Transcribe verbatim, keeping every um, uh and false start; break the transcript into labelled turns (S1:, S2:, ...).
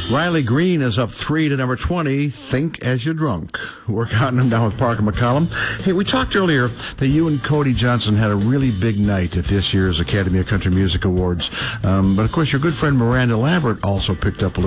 S1: Riley Green is up three to number twenty, Think As You're Drunk. We're counting them down with Parker McCollum. Hey, we talked earlier that you and Cody Johnson had a really big night at this year's Academy of Country Music Awards. Um, but, of course, your good friend Miranda Lambert also picked up a